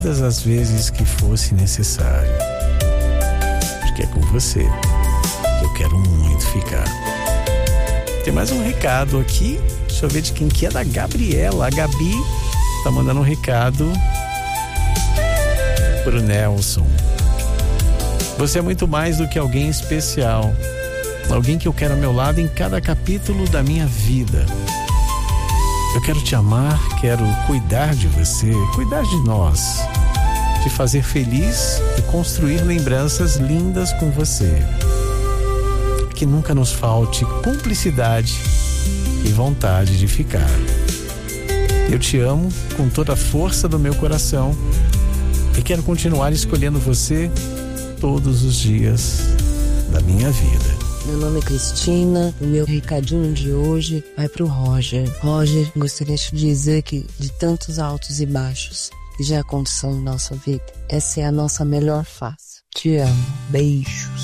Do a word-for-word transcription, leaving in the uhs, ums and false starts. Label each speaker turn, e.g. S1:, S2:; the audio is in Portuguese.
S1: todas as vezes que fosse necessário. Porque é com você que eu quero muito ficar. Tem mais um recado aqui. Deixa eu ver de quem que é, da Gabriela. A Gabi tá mandando um recado pro Nelson. Você é muito mais do que alguém especial. Alguém que eu quero ao meu lado em cada capítulo da minha vida. Eu quero te amar, quero cuidar de você, cuidar de nós, te fazer feliz e construir lembranças lindas com você. Que nunca nos falte cumplicidade e vontade de ficar. Eu te amo com toda a força do meu coração e quero continuar escolhendo você todos os dias da minha vida.
S2: Meu nome é Cristina, o meu recadinho de hoje vai pro Roger. Roger, gostaria de dizer que de tantos altos e baixos que já aconteceu na nossa vida, essa é a nossa melhor face. Te amo. Beijos.